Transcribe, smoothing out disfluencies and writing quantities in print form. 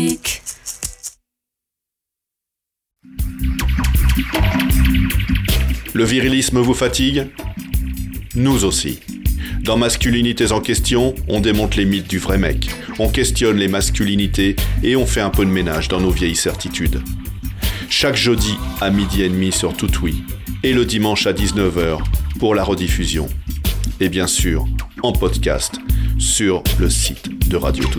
Dynamique. Le virilisme vous fatigue ? Nous aussi. Dans Masculinités en question, on démonte les mythes du vrai mec, on questionne les masculinités et on fait un peu de ménage dans nos vieilles certitudes. Chaque jeudi à 12h30 sur Toutoui et le dimanche à 19h pour la rediffusion. Et bien sûr, en podcast sur le site de Radio Toutoui.